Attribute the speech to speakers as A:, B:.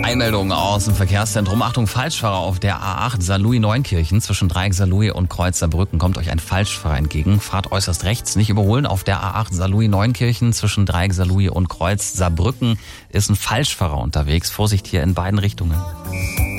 A: Einmeldung aus dem Verkehrszentrum. Achtung, Falschfahrer auf der A8 Saarlouis-Neunkirchen zwischen Dreieck Saarlouis und Kreuz Saarbrücken. Kommt euch ein Falschfahrer entgegen. Fahrt äußerst rechts, nicht überholen. Auf der A8 Saarlouis-Neunkirchen zwischen Dreieck Saarlouis und Kreuz Saarbrücken ist ein Falschfahrer unterwegs. Vorsicht hier in beiden Richtungen.